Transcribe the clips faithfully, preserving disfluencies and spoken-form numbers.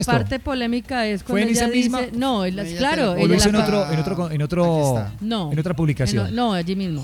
parte polémica es cuando ella dice, misma? no, el, Ella claro, te la- ¿O lo ella hizo en la- otro, en otro, en otro, no, en otra publicación? en- no, allí mismo.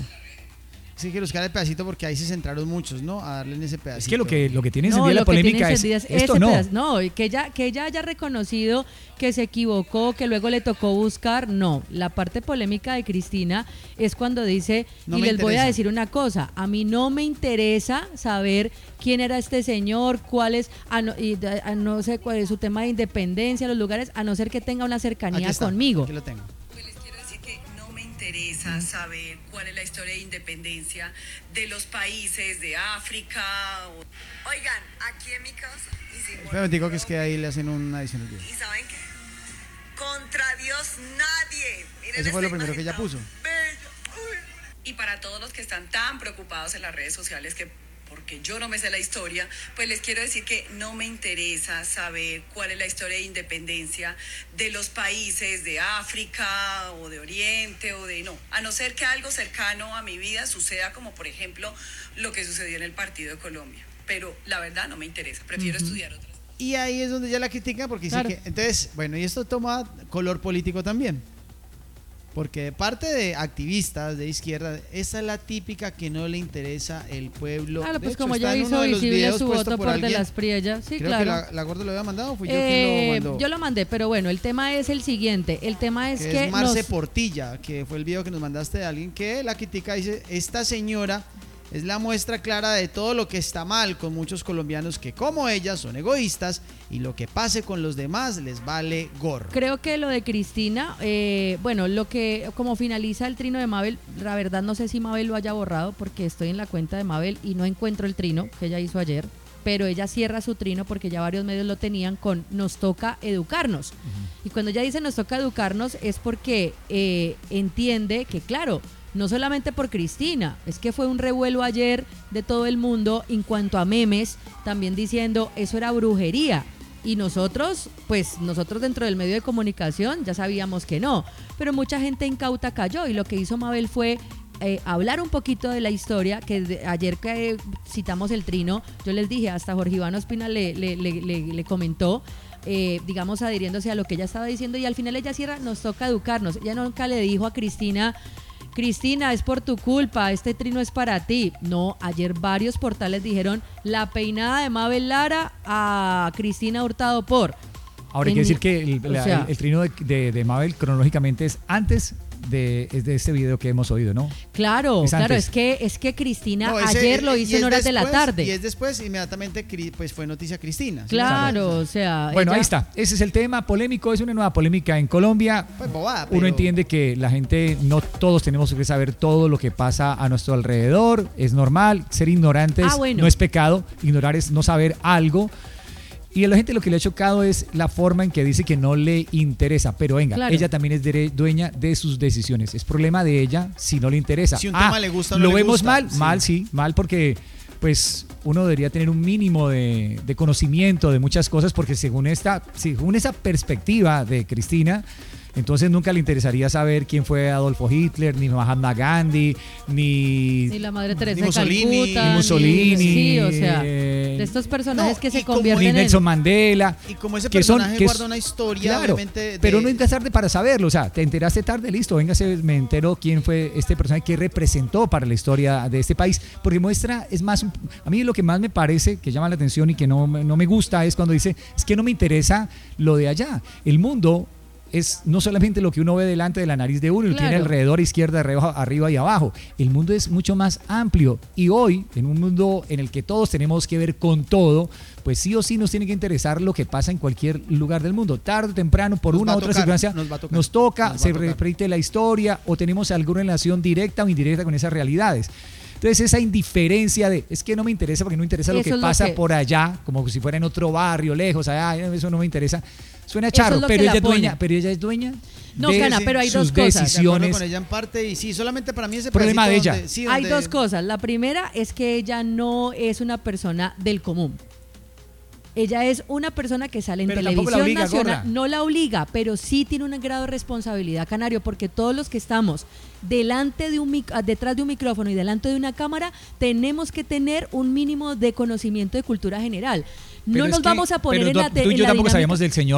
Sí, que buscar el pedacito porque ahí se centraron muchos, ¿no? A darle en ese pedacito. Es que lo que lo que tiene No, encendida la lo que tiene polémica es encendida es esto ese no. pedazo. No, y que ella, que ella haya reconocido que se equivocó, que luego le tocó buscar, no. La parte polémica de Cristina es cuando dice, No y me les voy a interesa. decir una cosa, a mí no me interesa saber quién era este señor, cuál es, a no, y, a no sé cuál es su tema de independencia, los lugares, a no ser que tenga una Aquí cercanía está, conmigo. Aquí lo tengo. Pues les quiero decir que no me interesa saber cuál es la historia de independencia de los países de África. O... Oigan, aquí en mi casa hicimos... Espérame, digo que es que ahí le hacen una edición al video. ¿Y saben qué? Contra Dios nadie. Miren Eso fue lo esta primero que imagen ella tan puso. bella. Uy. Y para todos los que están tan preocupados en las redes sociales que porque yo no me sé la historia, pues les quiero decir que no me interesa saber cuál es la historia de independencia de los países de África o de Oriente o de no, a no ser que algo cercano a mi vida suceda, como por ejemplo lo que sucedió en el Partido de Colombia. Pero la verdad no me interesa, prefiero uh-huh. estudiar otras. Y ahí es donde ya la critican porque Claro. dice que, entonces, bueno, y esto toma color político también. Porque de parte de activistas de izquierda, esa es la típica que no le interesa el pueblo. Claro, De pues hecho, como está ella en uno hizo de los visible videos su puesto voto por, de alguien. las Priellas, sí, Creo claro. que la, la gorda lo había mandado, fui yo Eh, quien lo mandó. yo lo mandé, pero bueno, el tema es el siguiente, el tema es que que es Marce nos- Portilla, que fue el video que nos mandaste de alguien que la critica, dice, esta señora es la muestra clara de todo lo que está mal con muchos colombianos que como ella son egoístas y lo que pase con los demás les vale gorro. Creo que lo de Cristina, eh, bueno, lo que como finaliza el trino de Mabel, la verdad no sé si Mabel lo haya borrado porque estoy en la cuenta de Mabel y no encuentro el trino que ella hizo ayer, pero ella cierra su trino porque ya varios medios lo tenían con nos toca educarnos. Uh-huh. Y cuando ella dice nos toca educarnos es porque eh, entiende que claro, no solamente por Cristina, es que fue un revuelo ayer de todo el mundo en cuanto a memes, también diciendo eso era brujería. Y nosotros, pues nosotros dentro del medio de comunicación ya sabíamos que no, pero mucha gente incauta cayó y lo que hizo Mabel fue eh, hablar un poquito de la historia, que de, ayer que eh, citamos el trino, yo les dije, hasta Jorge Iván Ospina le, le, le, le, le comentó, eh, digamos adhiriéndose a lo que ella estaba diciendo y al final ella cierra, nos toca educarnos. Ella nunca le dijo a Cristina, Cristina, es por tu culpa, este trino es para ti. No, ayer varios portales dijeron la peinada de Mabel Lara a Cristina Hurtado por. Ahora hay que En- decir que el, la- o sea- el- el trino de, de- de Mabel cronológicamente es antes de, es de este video que hemos oído, ¿no? Claro, Es claro, antes. es que es que Cristina No, ese- ayer lo y hizo es en horas de la después- tarde. Y es después, inmediatamente, cri- pues fue noticia Cristina. ¿sí? Claro, o sea, Bueno, ella- ahí está. Ese es el tema polémico. Es una nueva polémica en Colombia. Pues bobada, Uno pero- entiende que la gente, no todos tenemos que saber todo lo que pasa a nuestro alrededor. Es normal. Ser ignorantes Ah, bueno. no es pecado. Ignorar es no saber algo. Y a la gente lo que le ha chocado es la forma en que dice que no le interesa. Pero venga, Claro. ella también es dere- dueña de sus decisiones. Es problema de ella si no le interesa. Si un Ah, tema le gusta o no ¿lo le vemos gusta? mal? Sí. Mal, sí. Mal porque pues uno debería tener un mínimo de, de conocimiento de muchas cosas porque según esta, según esa perspectiva de Cristina, entonces nunca le interesaría saber quién fue Adolfo Hitler, ni Mahatma Gandhi, ni, ni la madre Teresa ni de Mussolini, Calcuta, ni Mussolini, sí, o sea, eh, de estos personajes no, que y se como- ni convierten en Nelson Mandela. Y como ese que son- personaje que es- guarda una historia, Claro, obviamente. de- pero no es tarde para saberlo, o sea, te enteraste tarde, listo, véngase, me entero quién fue este personaje que representó para la historia de este país, porque muestra, es más, un- a mí lo que más me parece que llama la atención y que no, me- no me gusta es cuando dice, es que no me interesa lo de allá, el mundo es no solamente lo que uno ve delante de la nariz de uno, lo que tiene Claro. alrededor, izquierda, arriba, arriba y abajo. El mundo es mucho más amplio y hoy, en un mundo en el que todos tenemos que ver con todo, pues sí o sí nos tiene que interesar lo que pasa en cualquier lugar del mundo. Tarde o temprano, por Nos una va u a otra tocar, circunstancia, nos va a tocar, nos toca, nos va a se tocar. repite la historia o tenemos alguna relación directa o indirecta con esas realidades. Entonces esa indiferencia de, es que no me interesa porque no me interesa lo Eso que es lo pasa que- por allá, como si fuera en otro barrio, lejos, allá, eso no me interesa. Suena Eso charro, es lo que pero la ella es dueña, pone. pero ella es dueña No, de Cana, pero hay sus dos cosas. De acuerdo decisiones. con ella en parte y sí, solamente para mí ese Problema pedacito de ella. donde- sí, Hay donde- dos cosas. La primera es que ella no es una persona del común. Ella es una persona que sale en Pero tampoco la televisión obliga, nacional, gorda. no la obliga, pero sí tiene un grado de responsabilidad, Canario, porque todos los que estamos delante de un mic- detrás de un micrófono y delante de una cámara tenemos que tener un mínimo de conocimiento de cultura general. No Pero es nos que- vamos a poner pero en tú- la te- tú y en yo la tampoco dinámica- sabíamos del señor